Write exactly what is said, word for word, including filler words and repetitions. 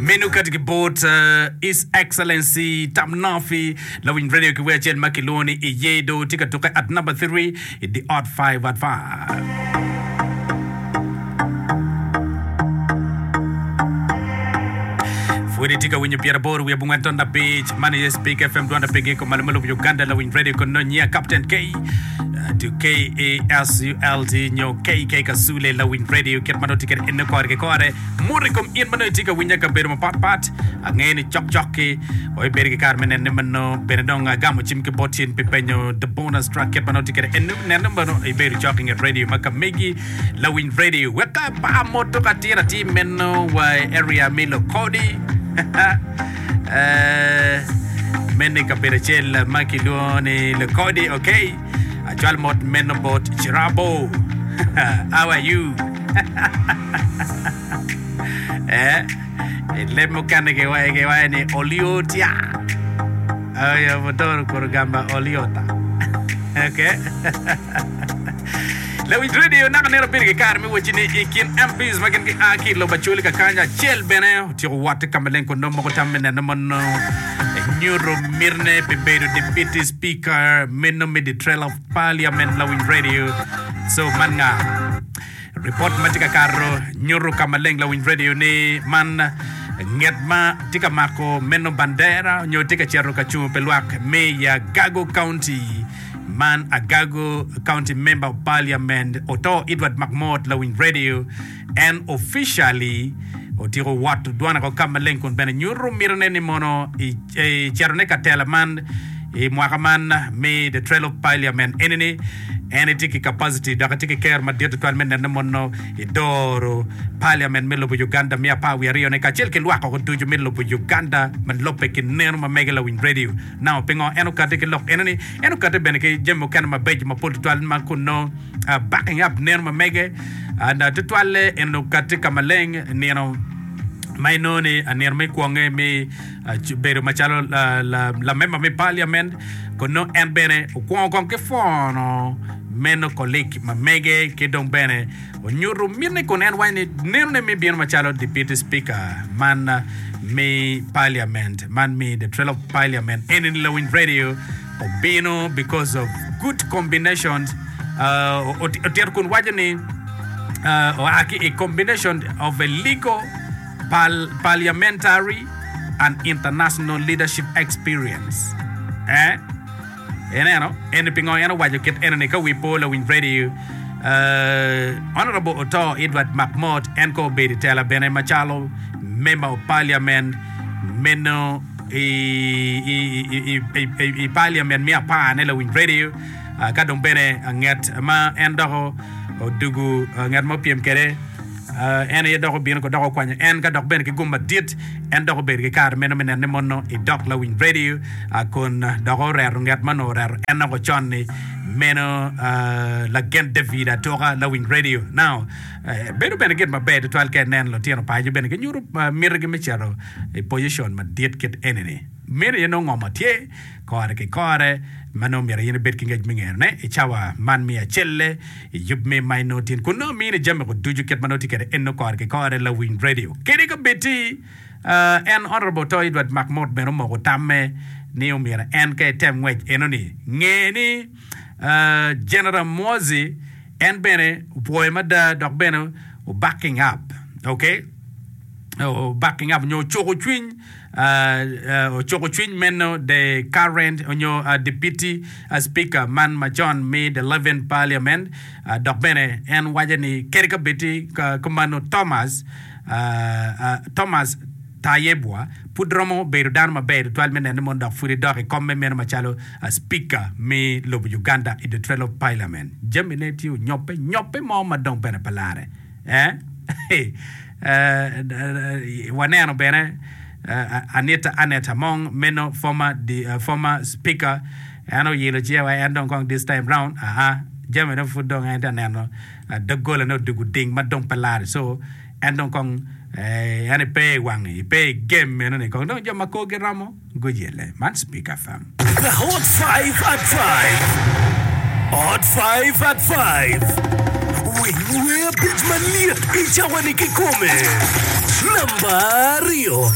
Menu katika boat uh, His Excellency Tamnafi Lawin Radio kiwe chen makiloni iyedo tika toka at number three the odd five at five. Fwede tika winyo piara boru ya bunga tonda beach Mani Speak F M tuanda pege ko malumalu Uganda Lawin Radio kono nya Captain K to K A S U L T nyo K K Kasule Lawin Radio ket mano tiket enne kore ke kore murikum in mano tika winya ka beru pat pat ngeni chok choki oi berge kar menen mano benedonga gamo chimke botin pipenyo the bonus track ket mano tiket enne neno mano i beru choking at radio makamegi Lawin Radio weka ba moto katira team meno wa area Milo Cody uh menne ka berechel makilone le Cody okay actual mod menobot Chirabo. How are you? Eh? Le mokane ke wae ke wae ni oliotia. Ayo motor kurgamba oliota. Okay? Lawin Radio na kanera pirge karmi wachini ikin M Ps makin ki aki lo bachuli ka kanya chel bene tiro wate kamelen ko nomo ko tammene nomo Neuro Mirne Pebedo Deputy Speaker Meno Midi Trail of Parliament Lawin Radio so manga report matika karo Neuro Kamaleng Lawin Radio ni man ngetma tika mako Meno Bandera nyo tika chero kachu peluak Meya Gago County man Agago County Member of Parliament Oto Edward McMord Lawin Radio and officially Otiro watu duana ko kamaleng kun bene nyuru mirne ni mono i charne katela man i mwakaman me the trail of Parliament enene enetiki capacity dakatiki care ma dieto twalmen na mono i doro Parliament melo bu Uganda mia pa wi rio ne kachel ke lwa ko tuju melo bu Uganda man lope ki ner ma megala win radio now pingo eno katiki lok enene eno kate bene ke jemo kan ma beji ma pol twal ma kuno backing up ner ma mege and tutwale eno katika maleng neno mainone anerme kuange me bero machalo la la la member me Parliament kono en bene kuang kuang ke fono meno colleague ma mege ke don bene onyuru mirne kon en wine nerne me bien machalo deputy speaker man me Parliament man me the trail of Parliament in Lawin Radio obino because of good combinations uh otier kun wajani uh or a combination of a legal Pal- parliamentary and international leadership experience. Eh? Eneno, anything on any way you get any ka we pola win radio. Uh, Honorable Oto Edward McMord and ko be tela Bene Machalo, member of Parliament, meno i i i i Parliament mia pa nela win radio. Uh, kadong bene nget ma endaho odugu nget mo piem kere. Uh, en ye doko bien ko doko kwanya en ka dok ben ke gumba dit en doko ber ke kar meno menen ne monno e dok Lawin Radio akon doko rer ngat mano rer en ko chonni meno uh, la gent de vida toka Lawin Radio now uh, bedo ben get ma bed twal ke nen lo tieno pa ben ke nyuru uh, mir ke mechero e position ma dit ket enene mir ye no ngoma tie kore ke kore mano mira yene bet ki ngej minger ne e chawa man mi a chelle e yub me may notin kuno mi ne jamme ko duju ket manoti kede enno kor ke kore Lawin Radio kede ko beti uh, en honorable to Edward McMord beno mo ko tamme ne o mira en ke tem ngej enoni ngeni uh, General Mozi en bene poema da dok beno backing up okay oh, backing up nyo choko twin uh uh choko twin meno the current onyo uh, deputy uh, speaker man ma John made eleven Parliament uh, dok bene en wajani kerika beti uh, kumano Thomas uh, uh, Thomas Tayebwa pudromo berudan ma beru twelve men en monda furi dok komme men ma chalo uh, speaker me lobu Uganda in the trail of Parliament jamine tiu nyope nyope mo ma don bene palare eh uh waneno bene uh, Anita Aneta Mong meno former the uh, former speaker ano yelo jewa andon kong this time round aha jame no fudong enda neno de gola no dugu ding ma dong palare so andon kong eh ane pe wangi pe game meno ne kong no jama ko geramo gojele man speaker fam the hot five at five hot five at five wewe bitman lia ichawa ni kikome nambari